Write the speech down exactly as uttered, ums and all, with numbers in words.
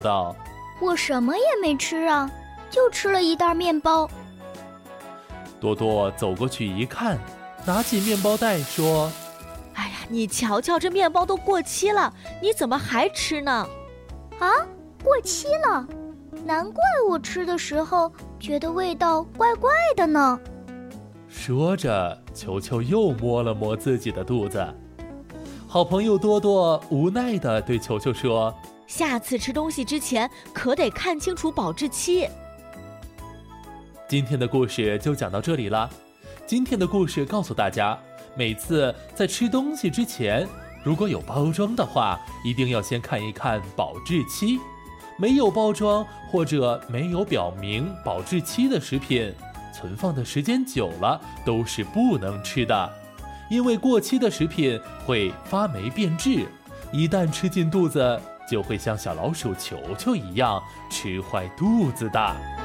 道： 我什么也没吃啊，就吃了一袋面包。 多多走过去一看，拿起面包袋说： 哎呀，你瞧瞧，这面包都过期了，你怎么还吃呢？ 啊，过期了？难怪我吃的时候觉得味道怪怪的呢。 说着，球球又摸了摸自己的肚子。好朋友多多无奈地对球球说： 下次吃东西之前可得看清楚保质期。 今天的故事就讲到这里了。今天的故事告诉大家，每次在吃东西之前，如果有包装的话，一定要先看一看保质期。没有包装或者没有表明保质期的食品，存放的时间久了都是不能吃的。因为过期的食品会发霉变质，一旦吃进肚子，就会像小老鼠球球一样吃坏肚子的。